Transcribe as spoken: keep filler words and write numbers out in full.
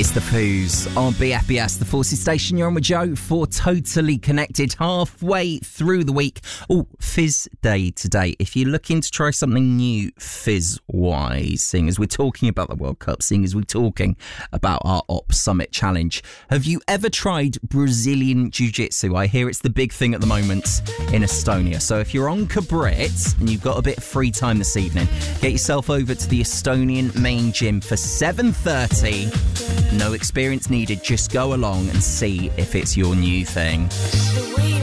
It's the Foos on B F B S, the Forces Station. You're on with Joe for Totally Connected, halfway through the week. Oh, Fizz Day today. If you're looking to try something new Fizz-wise, seeing as we're talking about the World Cup, seeing as we're talking about our Op Summit Challenge, have you ever tried Brazilian Jiu-Jitsu? I hear it's the big thing at the moment in Estonia. So if you're on Kabrit and you've got a bit of free time this evening, get yourself over to the Estonian main gym for seven thirty. No experience needed, just go along and see if it's your new thing.